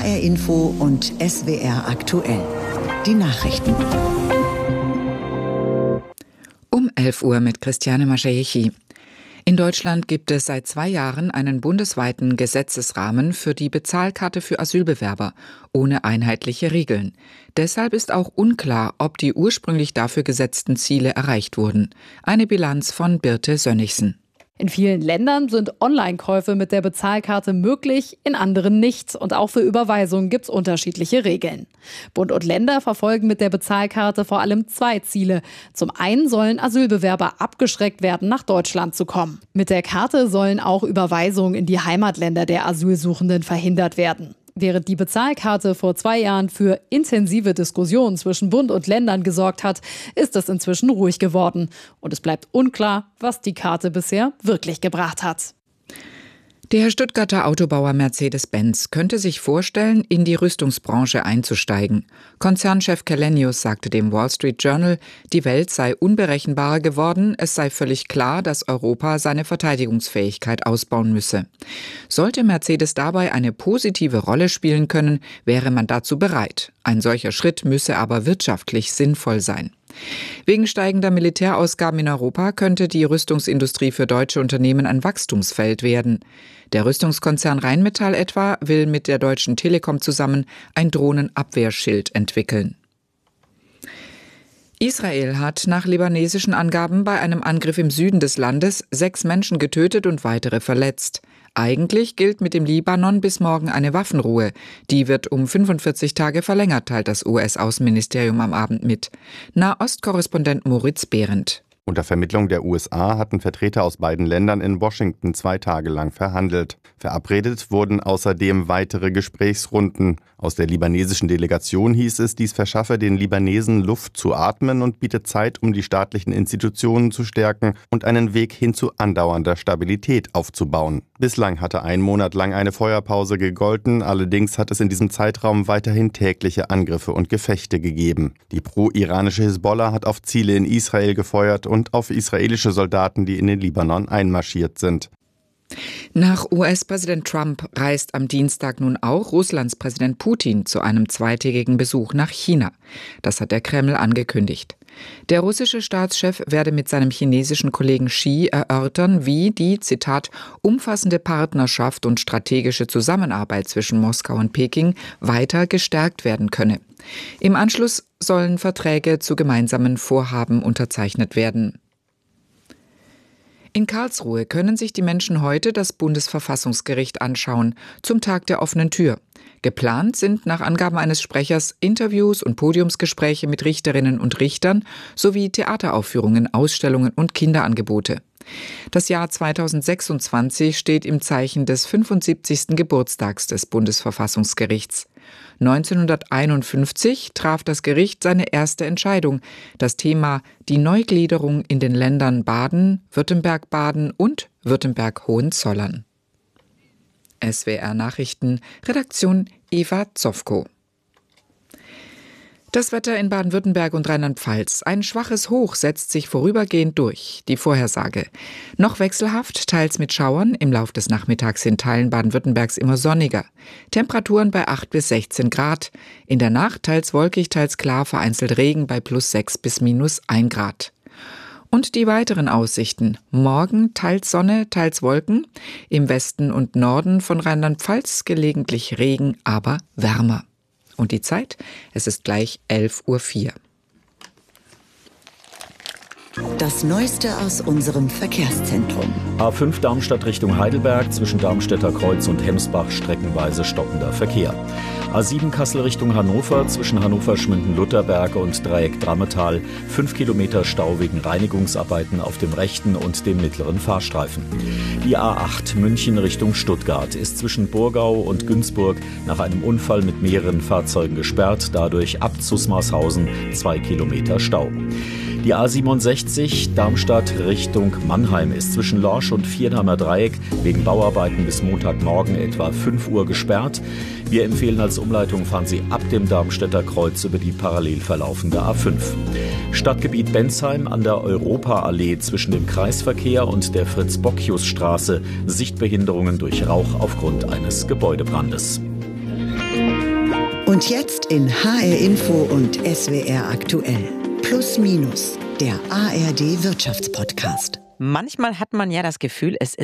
HR Info und SWR aktuell. Die Nachrichten. Um 11 Uhr mit Christiane Maschajechi. In Deutschland gibt es seit 2 Jahren einen bundesweiten Gesetzesrahmen für die Bezahlkarte für Asylbewerber, ohne einheitliche Regeln. Deshalb ist auch unklar, ob die ursprünglich dafür gesetzten Ziele erreicht wurden. Eine Bilanz von Birte Sönnigsen. In vielen Ländern sind Online-Käufe mit der Bezahlkarte möglich, in anderen nicht. Und auch für Überweisungen gibt es unterschiedliche Regeln. Bund und Länder verfolgen mit der Bezahlkarte vor allem 2 Ziele. Zum einen sollen Asylbewerber abgeschreckt werden, nach Deutschland zu kommen. Mit der Karte sollen auch Überweisungen in die Heimatländer der Asylsuchenden verhindert werden. Während die Bezahlkarte vor 2 Jahren für intensive Diskussionen zwischen Bund und Ländern gesorgt hat, ist es inzwischen ruhig geworden. Und es bleibt unklar, was die Karte bisher wirklich gebracht hat. Der Stuttgarter Autobauer Mercedes-Benz könnte sich vorstellen, in die Rüstungsbranche einzusteigen. Konzernchef Källenius sagte dem Wall Street Journal, die Welt sei unberechenbarer geworden, es sei völlig klar, dass Europa seine Verteidigungsfähigkeit ausbauen müsse. Sollte Mercedes dabei eine positive Rolle spielen können, wäre man dazu bereit. Ein solcher Schritt müsse aber wirtschaftlich sinnvoll sein. Wegen steigender Militärausgaben in Europa könnte die Rüstungsindustrie für deutsche Unternehmen ein Wachstumsfeld werden. Der Rüstungskonzern Rheinmetall etwa will mit der Deutschen Telekom zusammen ein Drohnenabwehrschild entwickeln. Israel hat nach libanesischen Angaben bei einem Angriff im Süden des Landes 6 Menschen getötet und weitere verletzt. Eigentlich gilt mit dem Libanon bis morgen eine Waffenruhe. Die wird um 45 Tage verlängert, teilt das US-Außenministerium am Abend mit. Nahost-Korrespondent Moritz Behrendt. Unter Vermittlung der USA hatten Vertreter aus beiden Ländern in Washington 2 Tage lang verhandelt. Verabredet wurden außerdem weitere Gesprächsrunden. Aus der libanesischen Delegation hieß es, dies verschaffe den Libanesen Luft zu atmen und bietet Zeit, um die staatlichen Institutionen zu stärken und einen Weg hin zu andauernder Stabilität aufzubauen. Bislang hatte 1 Monat lang eine Feuerpause gegolten, allerdings hat es in diesem Zeitraum weiterhin tägliche Angriffe und Gefechte gegeben. Die pro-iranische Hisbollah hat auf Ziele in Israel gefeuert und auf israelische Soldaten, die in den Libanon einmarschiert sind. Nach US-Präsident Trump reist am Dienstag nun auch Russlands Präsident Putin zu einem 2-tägigen Besuch nach China. Das hat der Kreml angekündigt. Der russische Staatschef werde mit seinem chinesischen Kollegen Xi erörtern, wie die, Zitat, umfassende Partnerschaft und strategische Zusammenarbeit zwischen Moskau und Peking weiter gestärkt werden könne. Im Anschluss sollen Verträge zu gemeinsamen Vorhaben unterzeichnet werden. In Karlsruhe können sich die Menschen heute das Bundesverfassungsgericht anschauen, zum Tag der offenen Tür. Geplant sind nach Angaben eines Sprechers Interviews und Podiumsgespräche mit Richterinnen und Richtern sowie Theateraufführungen, Ausstellungen und Kinderangebote. Das Jahr 2026 steht im Zeichen des 75. Geburtstags des Bundesverfassungsgerichts. 1951 traf das Gericht seine erste Entscheidung, das Thema die Neugliederung in den Ländern Baden, Württemberg-Baden und Württemberg-Hohenzollern. SWR Nachrichten, Redaktion Eva Zofko. Das Wetter in Baden-Württemberg und Rheinland-Pfalz. Ein schwaches Hoch setzt sich vorübergehend durch. Die Vorhersage. Noch wechselhaft, teils mit Schauern. Im Lauf des Nachmittags in Teilen Baden-Württembergs immer sonniger. Temperaturen bei 8 bis 16 Grad. In der Nacht teils wolkig, teils klar, vereinzelt Regen bei +6 bis -1 Grad. Und die weiteren Aussichten. Morgen teils Sonne, teils Wolken. Im Westen und Norden von Rheinland-Pfalz gelegentlich Regen, aber wärmer. Und die Zeit? Es ist gleich 11:04 Uhr. Das Neueste aus unserem Verkehrszentrum. A5 Darmstadt Richtung Heidelberg, zwischen Darmstädter Kreuz und Hemsbach streckenweise stockender Verkehr. A7 Kassel Richtung Hannover, zwischen Hannover-Schmünden-Lutherberg und Dreieck Drammetal, 5 Kilometer Stau wegen Reinigungsarbeiten auf dem rechten und dem mittleren Fahrstreifen. Die A8 München Richtung Stuttgart ist zwischen Burgau und Günzburg nach einem Unfall mit mehreren Fahrzeugen gesperrt, dadurch ab Zusmarshausen 2 Kilometer Stau. Die A67 Darmstadt Richtung Mannheim ist zwischen Lorsch und Viernheimer Dreieck wegen Bauarbeiten bis Montagmorgen etwa 5 Uhr gesperrt. Wir empfehlen als Umleitung, fahren Sie ab dem Darmstädter Kreuz über die parallel verlaufende A5. Stadtgebiet Bensheim an der Europaallee zwischen dem Kreisverkehr und der Fritz-Bockius-Straße. Sichtbehinderungen durch Rauch aufgrund eines Gebäudebrandes. Und jetzt in HR Info und SWR aktuell. Plus Minus, der ARD Wirtschaftspodcast. Manchmal hat man ja das Gefühl, es